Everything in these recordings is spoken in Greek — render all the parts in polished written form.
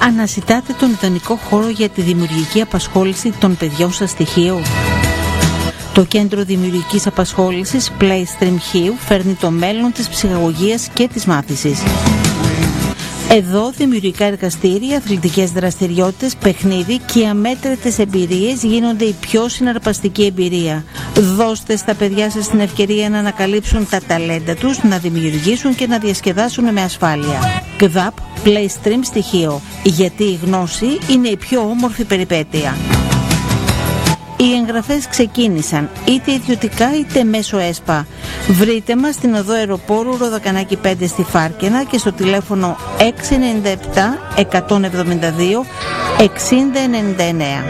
Αναζητάτε τον ιδανικό χώρο για τη δημιουργική απασχόληση των παιδιών σας στη Χίο. Το Κέντρο Δημιουργικής Απασχόλησης Playstream Χίου φέρνει το μέλλον της ψυχαγωγίας και της μάθησης. Εδώ δημιουργικά εργαστήρια, αθλητικές δραστηριότητες, παιχνίδι και αμέτρητες εμπειρίες γίνονται η πιο συναρπαστική εμπειρία. Δώστε στα παιδιά σας την ευκαιρία να ανακαλύψουν τα ταλέντα τους, να δημιουργήσουν και να διασκεδάσουν με ασφάλεια. ΚΔΑΠ Playstream στοιχείο, γιατί η γνώση είναι η πιο όμορφη περιπέτεια. Οι εγγραφές ξεκίνησαν είτε ιδιωτικά είτε μέσω ΕΣΠΑ. Βρείτε μας στην οδό Αεροπόρου Ροδακανάκη 5 στη Φάρκαινα και στο τηλέφωνο 697 172 6099.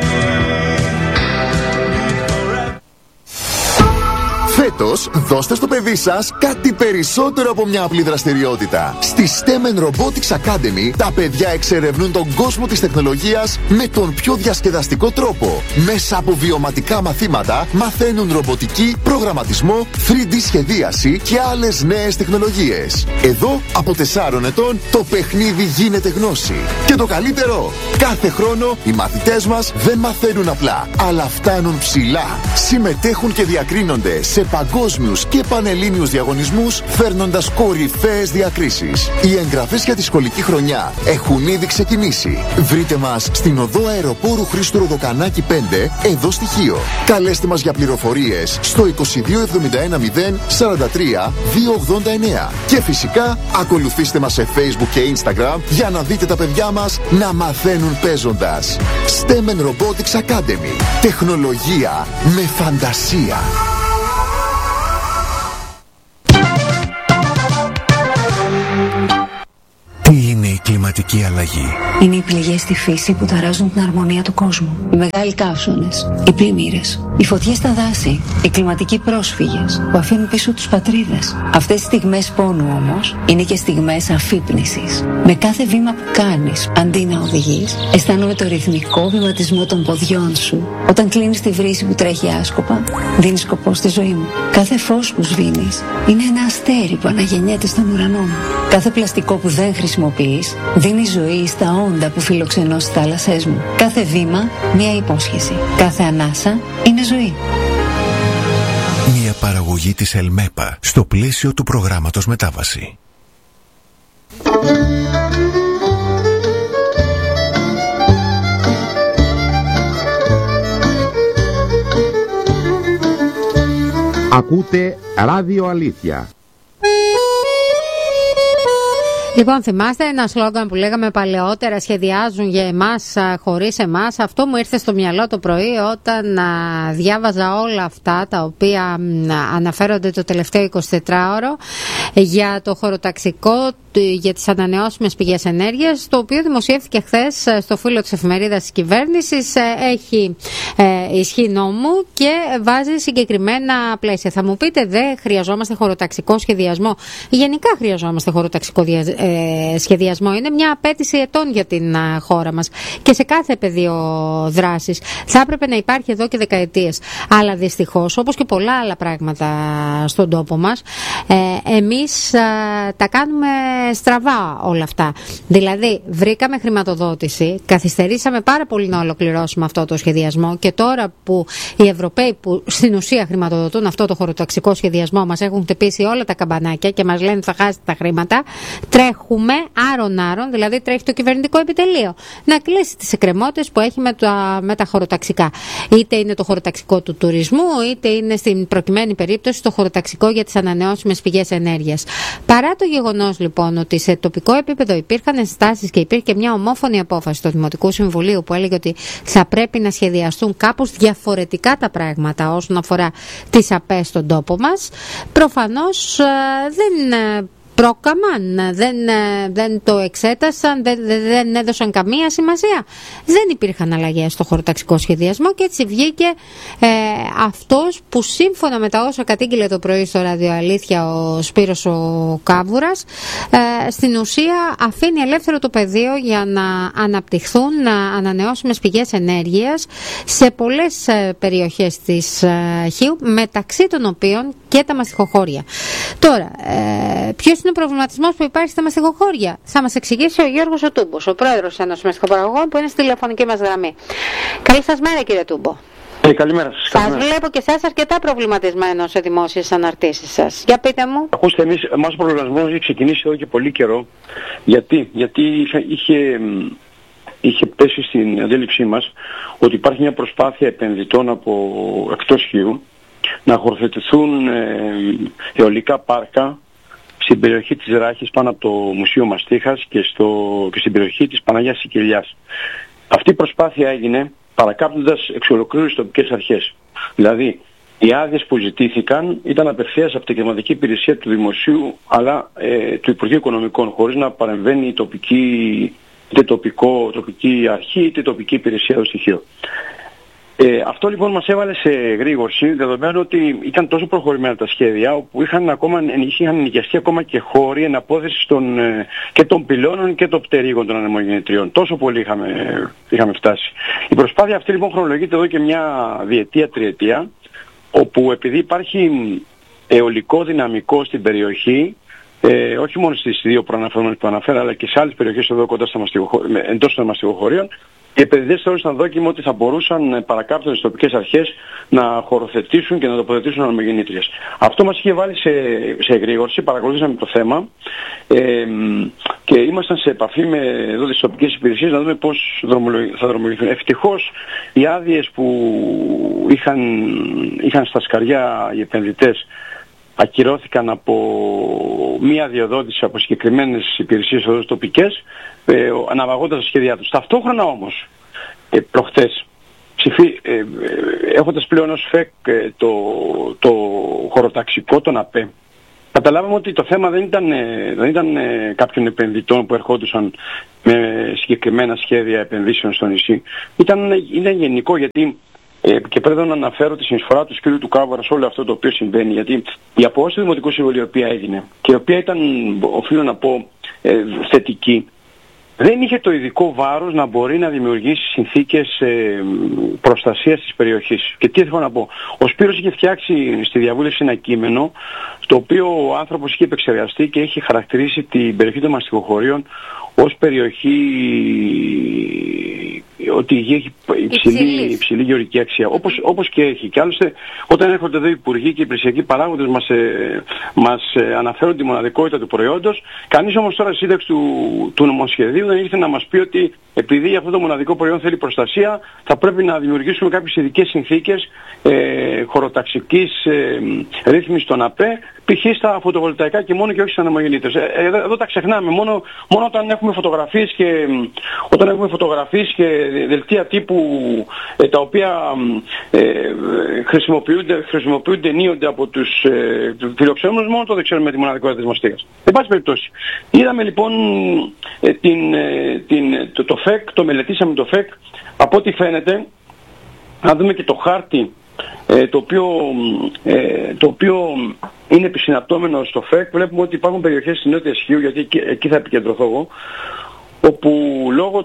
Φέτος, δώστε στο παιδί σας κάτι περισσότερο από μια απλή δραστηριότητα. Στη STEM Robotics Academy, τα παιδιά εξερευνούν τον κόσμο της τεχνολογίας με τον πιο διασκεδαστικό τρόπο. Μέσα από βιωματικά μαθήματα, μαθαίνουν ρομποτική, προγραμματισμό, 3D σχεδίαση και άλλες νέες τεχνολογίες. Εδώ, από 4 ετών, το παιχνίδι γίνεται γνώση. Και το καλύτερο, κάθε χρόνο οι μαθητές μας δεν μαθαίνουν απλά, αλλά φτάνουν ψηλά. Συμμετέχουν και διακρίνονται σε παγκόσμιους και πανελλήνιους διαγωνισμούς, φέρνοντας κορυφαίες διακρίσεις. Οι εγγραφές για τη σχολική χρονιά έχουν ήδη ξεκινήσει. Βρείτε μας στην οδό Αεροπόρου Χρήστου Ροδοκανάκη 5, εδώ στη Χίο. Καλέστε μας για πληροφορίες στο 2271 043 289. Και φυσικά ακολουθήστε μας σε Facebook και Instagram για να δείτε τα παιδιά μας να μαθαίνουν παίζοντας. STEM Robotics Academy. Τεχνολογία με φαντασία. Τι είναι η κλιματική αλλαγή? Είναι οι πληγές στη φύση που ταράζουν την αρμονία του κόσμου. Οι μεγάλοι καύσονες, οι πλημμύρες, οι φωτιές στα δάση, οι κλιματικοί πρόσφυγες που αφήνουν πίσω τους πατρίδες. Αυτές οι στιγμές πόνου όμως είναι και στιγμές αφύπνισης. Με κάθε βήμα που κάνεις, αντί να οδηγείς, αισθάνομαι το ρυθμικό βηματισμό των ποδιών σου. Όταν κλείνεις τη βρύση που τρέχει άσκοπα, δίνεις σκοπό στη ζωή μου. Κάθε φως που σβήνεις είναι ένα αστέρι που αναγεννιέται στον ουρανό μου. Κάθε πλαστικό που δεν χρησιμοποιείς δίνει ζωή στα όντα που φιλοξενώ στις θάλασσές μου. Κάθε βήμα μια υπόσχεση. Κάθε ανάσα είναι ζωή. Μια παραγωγή της ΕΛΜΕΠΑ στο πλαίσιο του προγράμματος Μετάβαση. Ακούτε Ράδιο Αλήθεια. Λοιπόν, θυμάστε ένα σλόγγαν που λέγαμε παλαιότερα, σχεδιάζουν για εμάς χωρίς εμάς? Αυτό μου ήρθε στο μυαλό το πρωί όταν διάβαζα όλα αυτά τα οποία αναφέρονται το τελευταίο 24ωρο για το χωροταξικό, για τις ανανεώσιμες πηγές ενέργειας, το οποίο δημοσιεύτηκε χθες στο φύλλο της εφημερίδας της κυβέρνησης. Έχει ισχύ νόμου και βάζει συγκεκριμένα πλαίσια. Θα μου πείτε, δεν χρειαζόμαστε χωροταξικό σχεδιασμό? Γενικά χρειαζόμαστε χωροταξικό σχεδιασμό. Είναι μια απέτηση ετών για την χώρα μας και σε κάθε πεδίο δράσης. Θα έπρεπε να υπάρχει εδώ και δεκαετίες. Αλλά δυστυχώς, όπως και πολλά άλλα πράγματα στον τόπο μας, εμείς τα κάνουμε στραβά όλα αυτά. Δηλαδή, βρήκαμε χρηματοδότηση, καθυστερήσαμε πάρα πολύ να ολοκληρώσουμε αυτό το σχεδιασμό και τώρα που οι Ευρωπαίοι που στην ουσία χρηματοδοτούν αυτό το χωροταξικό σχεδιασμό μας έχουν χτυπήσει όλα τα καμπανάκια και μας λένε θα χάσετε τα χρήματα, τρέχουμε άρον-άρον, δηλαδή τρέχει το κυβερνητικό επιτελείο να κλείσει τις εκκρεμότητες που έχει με τα χωροταξικά. Είτε είναι το χωροταξικό του τουρισμού, είτε είναι στην προκειμένη περίπτωση το χωροταξικό για τις ανανεώσιμες πηγές ενέργειας. Παρά το γεγονός λοιπόν ότι σε τοπικό επίπεδο υπήρχαν ενστάσεις και υπήρχε μια ομόφωνη απόφαση του Δημοτικού Συμβουλίου που έλεγε ότι θα πρέπει να σχεδιαστούν κάπως διαφορετικά τα πράγματα όσον αφορά τις ΑΠΕ στον τόπο μας, προφανώς δεν πρόκαμαν, δεν το εξέτασαν, δεν έδωσαν καμία σημασία. Δεν υπήρχαν αλλαγές στο χωροταξικό σχεδιασμό και έτσι βγήκε αυτός που σύμφωνα με τα όσα κατήγγειλε το πρωί στο Ραδιοαλήθεια ο Σπύρος ο Κάβουρας, στην ουσία αφήνει ελεύθερο το πεδίο για να αναπτυχθούν ανανεώσιμες πηγές ενέργειας σε πολλές περιοχές της Χίου, μεταξύ των οποίων και τα μαστιχοχώρια. Τώρα, ποιος είναι ο προβληματισμός που υπάρχει στα μαστιχοχώρια? Θα μας εξηγήσει ο Γιώργος ο Τούμπος, ο πρόεδρος ενός μαστιχοπαραγωγών που είναι στη τηλεφωνική μας γραμμή. Καλή σας μέρα, κύριε Τούμπο. Καλημέρα σας. Σας βλέπω και εσάς αρκετά προβληματισμένο σε δημόσιες αναρτήσεις σας. Για πείτε μου. Ακούστε, εμάς ο προβληματισμός έχει ξεκινήσει εδώ και πολύ καιρό. Γιατί είχε πέσει στην αντίληψή μας ότι υπάρχει μια προσπάθεια επενδυτών από εκτός Χίου να χωροθετηθούν αιωλικά πάρκα στην περιοχή της Ράχης πάνω από το Μουσείο Μαστίχας και στην περιοχή της Παναγιάς Σικελιάς. Αυτή η προσπάθεια έγινε παρακάπτοντας εξ ολοκλήρου τις τοπικές αρχές. Δηλαδή, οι άδειες που ζητήθηκαν ήταν απευθείας από την κλιματική υπηρεσία του Δημοσίου αλλά του Υπουργείου Οικονομικών, χωρίς να παρεμβαίνει η τοπική αρχή είτε τοπική υπηρεσία του στοιχείο. Αυτό λοιπόν μας έβαλε σε γρήγορση, δεδομένου ότι ήταν τόσο προχωρημένα τα σχέδια, όπου είχαν ενοικιαστεί ακόμα και χώροι εναπόθεσης και των πυλώνων και των πτερίγων των ανεμογεννητριών. Τόσο πολύ είχαμε φτάσει. Η προσπάθεια αυτή λοιπόν χρονολογείται εδώ και μια διετία, τριετία, όπου επειδή υπάρχει αιωλικό δυναμικό στην περιοχή, όχι μόνο στις δύο προαναφερόμενες που αναφέρα, αλλά και σε άλλες περιοχές εδώ κοντά εντός των μαστιχοχωρίων, οι επενδυτές θεώρησαν δόκιμο ότι θα μπορούσαν παρακάπτοντας τις τοπικές αρχές να χωροθετήσουν και να τοποθετήσουν ανεμογεννήτριες. Αυτό μας είχε βάλει σε εγρήγορση, παρακολουθήσαμε το θέμα και ήμασταν σε επαφή με εδώ τις τοπικές υπηρεσίες να δούμε πώς θα δρομολογηθούν. Ευτυχώς οι άδειες που είχαν στα σκαριά οι επενδυτές ακυρώθηκαν από μία διοδότηση από συγκεκριμένες υπηρεσίες εδώ τοπικές, αναβαγώντας τα σχέδιά τους. Ταυτόχρονα όμως, προχτές, έχοντας πλέον ως ΦΕΚ το χωροταξικό, τον ΑΠΕ, καταλάβαμε ότι το θέμα δεν ήταν κάποιων επενδυτών που ερχόντουσαν με συγκεκριμένα σχέδια επενδύσεων στο νησί. Ήταν γενικό, γιατί και πρέπει να αναφέρω τη συνεισφορά του κ. του Κάβαρα σε όλο αυτό το οποίο συμβαίνει, γιατί η απόφαση του Δημοτικού Συμβουλίου η οποία έγινε και η οποία ήταν, οφείλω να πω, θετική, δεν είχε το ειδικό βάρος να μπορεί να δημιουργήσει συνθήκες προστασίας της περιοχής. Και τι θέλω να πω. Ο Σπύρος είχε φτιάξει στη διαβούλευση ένα κείμενο, το οποίο ο άνθρωπος είχε επεξεργαστεί και είχε χαρακτηρίσει την περιοχή των μαστιχοχωρίων ως περιοχή ότι έχει υψηλή γεωργική αξία. Όπως και έχει. Και άλλωστε όταν έρχονται εδώ οι υπουργοί και οι υπηρεσιακοί παράγοντες μας αναφέρουν τη μοναδικότητα του προϊόντος, κανείς όμως τώρα στη σύνταξη του νομοσχεδίου δεν ήρθε να μας πει ότι επειδή αυτό το μοναδικό προϊόν θέλει προστασία, θα πρέπει να δημιουργήσουμε κάποιες ειδικές συνθήκες χωροταξικής ρύθμισης των ΑΠΕ, π.χ. στα φωτοβολταϊκά και μόνο και όχι στις ανεμογεννήτριες. Εδώ τα ξεχνάμε. Μόνο όταν έχουμε φωτογραφίες και δελτία τύπου τα οποία χρησιμοποιούνται ενίοτε από τους φιλοξενούμενους, μόνο το δεν ξέρουμε τη μοναδικότητα της μαστίγας. Εν πάση περιπτώσει, είδαμε λοιπόν το ΦΕΚ, το μελετήσαμε το ΦΕΚ, από ό,τι φαίνεται, να δούμε και το χάρτη το οποίο είναι επισυναπτώμενο στο ΦΕΚ. Βλέπουμε ότι υπάρχουν περιοχές στη Νότια Σχίου, γιατί εκεί θα επικεντρωθώ εγώ, όπου λόγω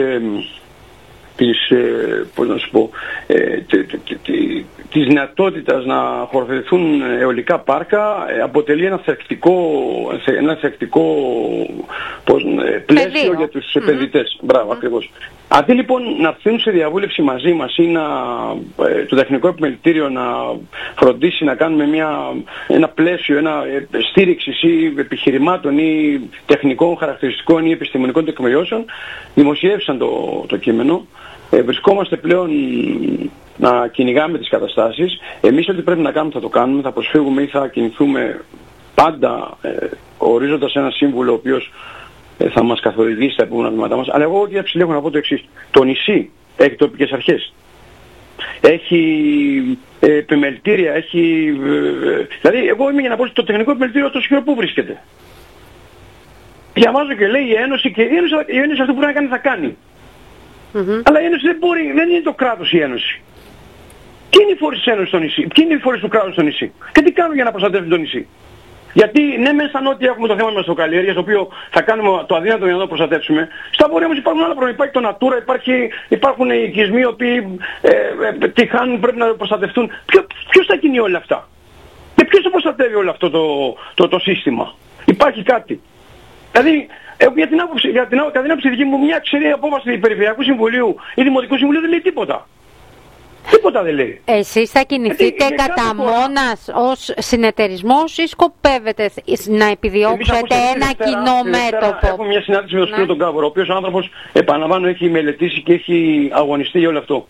της δυνατότητας να χωροθετηθούν αιωλικά πάρκα αποτελεί ένα θεκτικό πλαίσιο για τους επενδυτές. Μπράβο, ακριβώς. Αντί λοιπόν να έρθουν σε διαβούλευση μαζί μας ή το τεχνικό επιμελητήριο να φροντίσει να κάνουμε ένα πλαίσιο, ένα στήριξης ή επιχειρημάτων ή τεχνικών χαρακτηριστικών ή επιστημονικών τεκμηριώσεων, δημοσιεύσαν το κείμενο. Βρισκόμαστε πλέον να κυνηγάμε τις καταστάσεις. Εμείς ό,τι πρέπει να κάνουμε θα το κάνουμε, θα προσφύγουμε ή θα κινηθούμε πάντα ορίζοντας ένα σύμβουλο ο οποίος θα μας καθοδηγήσει στα επόμενα βήματά μας. Αλλά εγώ κύριε Ψηλή έχω να πω το εξής. Το νησί έχει τοπικές αρχές. Έχει επιμελητήρια, έχει... Δηλαδή εγώ είμαι για να πω το τεχνικό επιμελητήριο το σχεδόν πού βρίσκεται. Διαβάζω και λέει η Ένωση και η Ένωση αυτό που να κάνει θα κάνει. Αλλά η Ένωση δεν είναι το κράτος η Ένωση. Ποιοι είναι οι φορείς της Ένωσης στο νησί, ποιοι είναι οι φορείς του κράτους στο νησί και τι κάνουν για να προστατεύουν το νησί. Γιατί ναι, μέσα στα νότια έχουμε το θέμα μας στο καλλιέργειας, το οποίο θα κάνουμε το αδύνατο για να το προστατεύσουμε. Στα βόρεια όμως υπάρχουν άλλα προβλήματα. Υπάρχει το Natura, υπάρχουν οι οικισμοί οι οποίοι πρέπει να προστατευτούν. Ποιος θα κινεί όλα αυτά. Με ποιος το προστατεύει όλο αυτό το σύστημα? Υπάρχει κάτι. Δηλαδή, κατά την άποψη δική μου, μια ξερή απόφαση του Περιφερειακού Συμβουλίου ή Δημοτικού Συμβουλίου δεν λέει τίποτα. Τίποτα δεν λέει. Εσείς θα κινηθείτε κατά μόνας ως συνεταιρισμός ή σκοπεύετε να επιδιώξετε ένα κοινό μέτωπο? Έχουμε μια συνάντηση με τον Σπύρο τον Κάβορο, ο οποίος ο άνθρωπος, επαναλαμβάνω, έχει μελετήσει και έχει αγωνιστεί για όλο αυτό.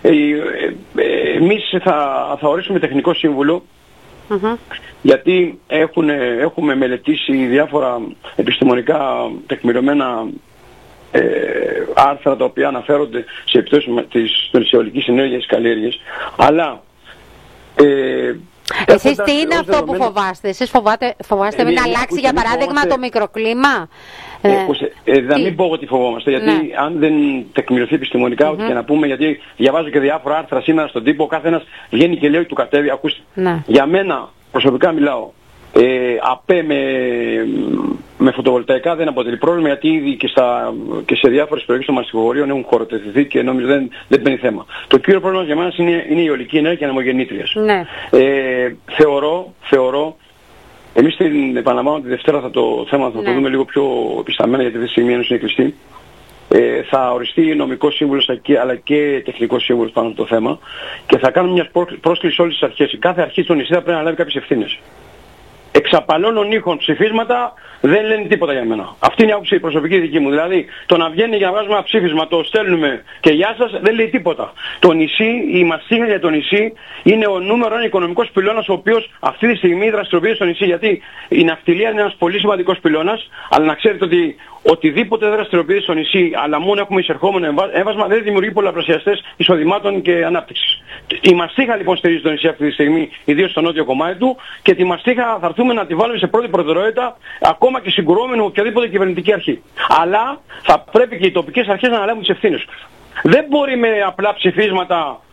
Εμείς θα ορίσουμε τεχνικό σύμβουλο, γιατί έχουμε μελετήσει διάφορα επιστημονικά τεκμηριωμένα άρθρα τα οποία αναφέρονται σε επιπτώσεις της αιωλικής ενέργειας της καλλιέργειας, αλλά εσείς τι είναι αυτό που φοβάστε? Εσείς φοβάστε μην αλλάξει για παράδειγμα το μικροκλίμα? Να μην πω ότι φοβόμαστε, γιατί αν δεν τεκμηριωθεί επιστημονικά, ό,τι και να πούμε, γιατί διαβάζω και διάφορα άρθρα σήμερα στον τύπο, ο καθένας βγαίνει και λέει ότι του κατέβει. Ακούστε, για μένα προσωπικά μιλάω, ΑΠΕ με φωτοβολταϊκά δεν αποτελεί πρόβλημα, γιατί ήδη και σε διάφορες περιοχές των μαστιχογορίων έχουν χωροτεθειθεί και νομίζω δεν μπαίνει θέμα. Το κύριο πρόβλημα για μας είναι η αιωλική ενέργεια και ανεμογεννήτριας. Θεωρώ, εμείς την επαναλαμβάνω τη Δευτέρα το θέμα θα το δούμε λίγο πιο επισταμμένα, γιατί αυτή τη στιγμή είναι κλειστή. Θα οριστεί νομικός σύμβουλος αλλά και τεχνικός σύμβουλος πάνω στο θέμα και θα κάνουμε μια πρόσκληση σε όλες τις αρχές. Η κάθε αρχή στο νησί θα πρέπει να λάβει κάποιες ευθύνες. Εξαπαλώνων ήχων ψηφίσματα δεν λένε τίποτα για μένα. Αυτή είναι η άποψη προσωπική δική μου. Δηλαδή, το να βγαίνει για να βγάζουμε ένα ψήφισμα, το στέλνουμε και γεια σας, δεν λέει τίποτα. Το νησί, η μαστίγα για το νησί είναι ο νούμερο ένα οικονομικός πυλώνας, ο οποίος αυτή τη στιγμή δραστηριοποιείται στο νησί. Γιατί η ναυτιλία είναι ένας πολύ σημαντικός πυλώνας, αλλά να ξέρετε ότι οτιδήποτε δραστηριοποιείται στο νησί, αλλά μόνο έχουμε εισερχόμενο έμβασμα, δεν δημιουργεί πολλαπλασιαστές εισοδημάτων και ανάπτυξης. Η μαστίγα λοιπόν στηρίζει το νησί αυτή τη στιγμή, ιδίως στο νότιο κομμάτι του, και τη μαστίγα θα έρθουμε να τη βάλουμε σε πρώτη προτεραιότητα, ακόμα και συγκρουόμενο με οποιαδήποτε κυβερνητική αρχή. Αλλά θα πρέπει και οι τοπικές αρχές να αναλάβουν τις ευθύνες τους. Δεν μπορεί με απλά ψηφίσματα